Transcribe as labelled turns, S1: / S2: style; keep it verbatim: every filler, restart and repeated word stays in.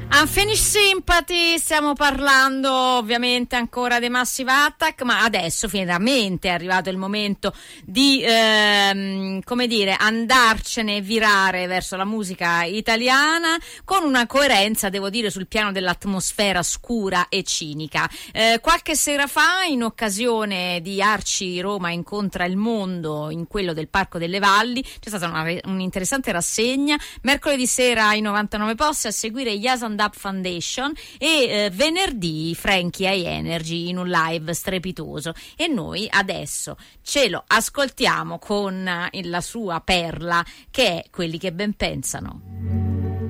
S1: Unfinished Sympathy, stiamo parlando ovviamente ancora dei Massive Attack, ma adesso finalmente è arrivato il momento di ehm, come dire, andarcene, virare verso la musica italiana con una coerenza, devo dire, sul piano dell'atmosfera scura e cinica. Eh, qualche sera fa, in occasione di Arci Roma incontra il mondo, in quello del Parco delle Valli, c'è stata una, un'interessante rassegna. Mercoledì sera ai novantanove Posti, a seguire Yes and Up Foundation, e eh, venerdì Frankie High Energy in un live strepitoso. E noi adesso ce lo ascoltiamo con eh, la sua perla, che è Quelli che ben pensano.